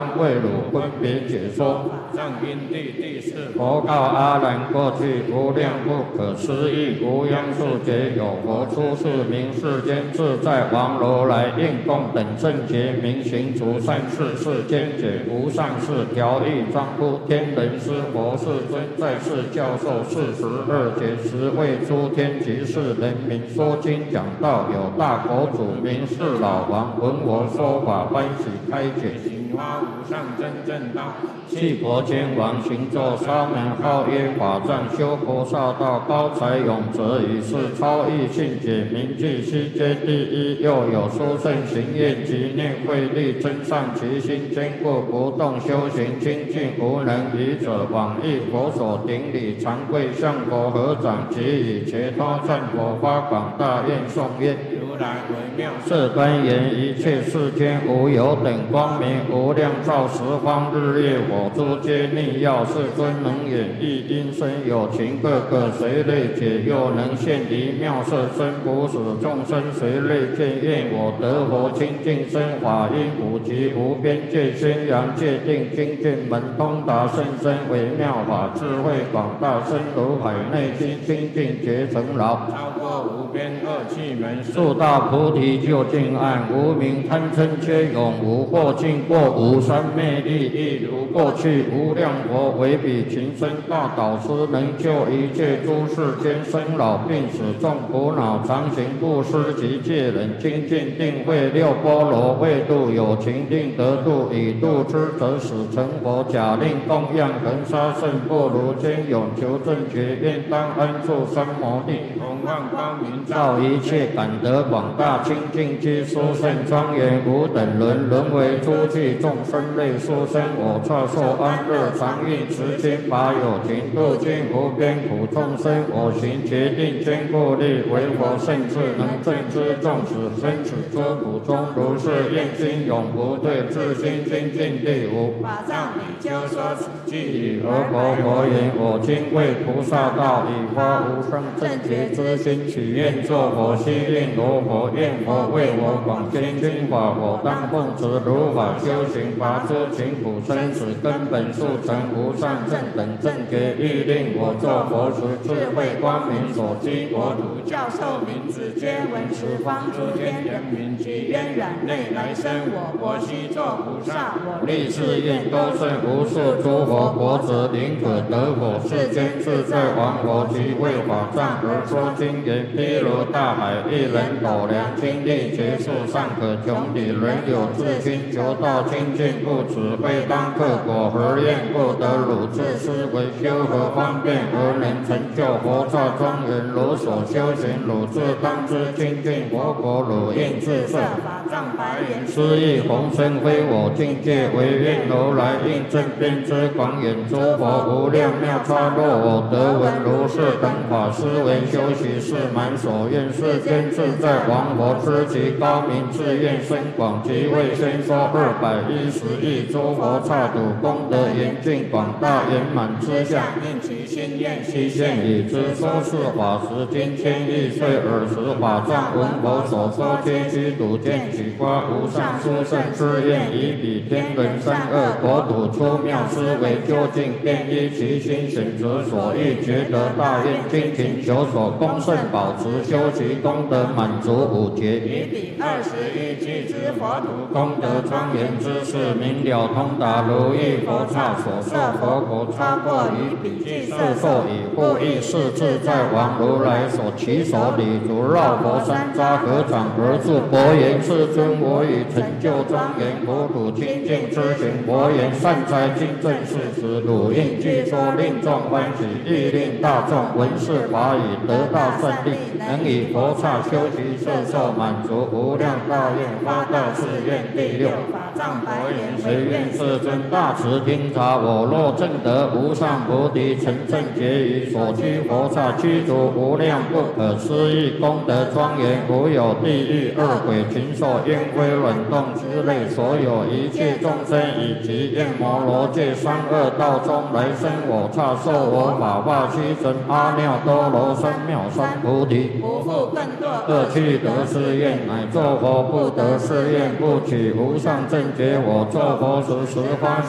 为汝分别解说。 藏因地第四佛告阿难：过去无量不可思议无央数劫有佛出世名世间自在王如来应供等正觉明行除善事世间解无上士调御庄夫天人师佛世尊在世教授42劫时为诸天及世人民说经讲道，有大佛祖名是老王闻我说法欢喜开解。 花无上真正道， 弃佛天王行咒沙门号曰法藏修菩萨道，高才勇者以是超异性解明具悉皆第一。又有殊胜行愿及念慧力增上其心，坚固不动修行精进无能愚者，往诣佛所顶礼常跪向佛合掌，即以切他赞佛发广大愿颂曰： 如来为妙是端言一切世间无有等光明无量照十方日月火珠皆逆耀，世尊能演绎因身有情，个个随类解，又能现离妙色身，不使众生随类见。愿我得佛清净身，法音普及无边界，宣扬界定精进门，通达甚深微妙法，智慧广大深如海内心，清净觉成劳， 超过无边恶趣门， 速大菩提究竟岸，无明贪嗔皆永无，或尽过无三昧力，亦如过去无量佛为彼情深大导师，能救一切诸世间生老病死众苦恼，常行布施及戒忍精进定慧六波罗未度有情定得度，以度之则使成佛，假令供养恒沙圣不如坚勇求正觉，愿当安住三摩地， 弘望光明照一切感得广大清净居殊胜庄严无等伦，沦为诸具众生类殊生，我刹受安乐常运持心法有情，度尽无边苦众生，我行决定坚固力，为佛圣智能正知众使生死诸苦中，如是愿心永不退，自心精进第五。 法藏比丘说此句， 以阿婆佛言：我今为菩萨道，以发无上正觉之心，许愿作佛，悉令罗佛，愿佛为我广宣经法，我当奉持如法修行，拔诸情苦生死根本，速成无上正等正觉，欲令我作佛时，智慧光明所居国土， 教授名字皆闻十方诸天人民，及渊染内来生我悉作菩萨，我立誓愿多胜无数诸佛国子，宁可得佛世间自在王佛，及为法藏而说经言，譬如大海，一人斗量精力结束尚可穷底，人有自心求道清净，故此非当克果何愿不得汝自思维修何方便而能成就佛刹庄严，如所修行，汝自当知清净佛果，汝应自设法藏白言， 斯亦弘身非我境界，唯愿如来应正遍知广演，诸佛无量妙差，若我得闻如是等法，思维修习是满所愿，世间自在王佛知其高明，自愿深广，即为宣说210亿诸佛刹土功德严峻广大圆满之相， 应其心愿悉现已知，说是法时今千亿岁尔时，法藏闻佛所说皆须睹见，取发无上殊胜之愿，以彼天人三恶国土出妙思维究竟，便依其心选择所欲觉得大愿，精勤求所恭圣保持，修其功德满足五劫， 以彼21具之佛土功德庄严之事明了通达，如意佛刹所设佛国，超过于彼具色受以护益是自在王如来所起手礼足，绕佛山楂合掌而住，佛言：世尊，我已成就庄严国土清净之行。佛言：善哉，今正是时，汝应具说，令众欢喜，亦令大众闻是法语，得大胜利，能以佛刹修习摄受满足无量大愿，发大誓愿。第六。 法藏白言， 唯愿世尊大慈听察，我若证得无上菩提，成正觉于所居佛刹，具足无量不可思议功德庄严，无有地狱恶鬼禽兽阴非卵动之类所有一切众生，以及焰摩罗界三恶道中来生我刹受我法化须真阿耨多罗三藐三菩提。 不复更堕恶趣得誓愿，乃作佛不得誓愿，不取无上正觉。我作佛时，十方